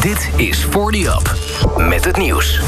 Dit is 40 Up met het nieuws.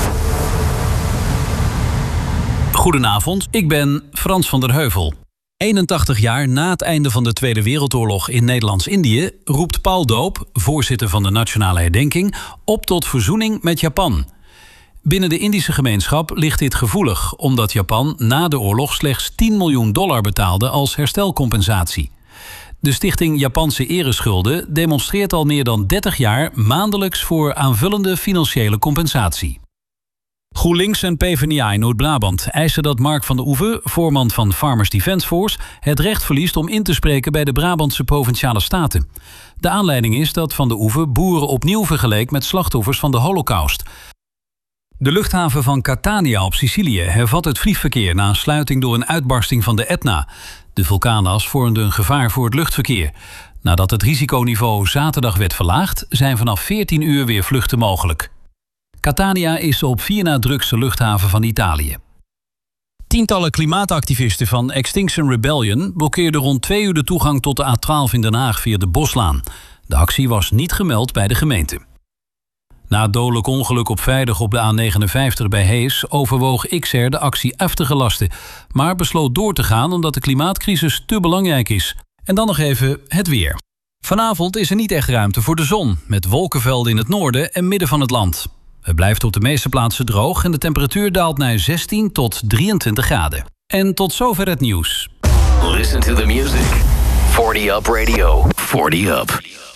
Goedenavond, ik ben Frans van der Heuvel. 81 jaar na het einde van de Tweede Wereldoorlog in Nederlands-Indië roept Paul Doop, voorzitter van de Nationale Herdenking, op tot verzoening met Japan. Binnen de Indische gemeenschap ligt dit gevoelig, omdat Japan na de oorlog slechts $10 miljoen betaalde als herstelcompensatie. De stichting Japanse Ereschulden demonstreert al meer dan 30 jaar maandelijks voor aanvullende financiële compensatie. GroenLinks en PvdA in Noord-Brabant eisen dat Mark van der Oeven, voorman van Farmers Defence Force, het recht verliest om in te spreken bij de Brabantse Provinciale Staten. De aanleiding is dat Van der Oeven boeren opnieuw vergeleek met slachtoffers van de Holocaust. De luchthaven van Catania op Sicilië hervat het vliegverkeer na een sluiting door een uitbarsting van de Etna. De vulkaanas vormden een gevaar voor het luchtverkeer. Nadat het risiconiveau zaterdag werd verlaagd, zijn vanaf 14 uur weer vluchten mogelijk. Catania is de op 4 na drukste luchthaven van Italië. Tientallen klimaatactivisten van Extinction Rebellion blokkeerden rond 2 uur de toegang tot de A12 in Den Haag via de Boslaan. De actie was niet gemeld bij de gemeente. Na het dodelijk ongeluk op vrijdag op de A59 bij Hees overwoog XR de actie af te gelasten, maar besloot door te gaan omdat de klimaatcrisis te belangrijk is. En dan nog even het weer. Vanavond is er niet echt ruimte voor de zon, met wolkenvelden in het noorden en midden van het land. Het blijft op de meeste plaatsen droog en de temperatuur daalt naar 16 tot 23 graden. En tot zover het nieuws. Listen to the music. 40 Up Radio. 40 Up.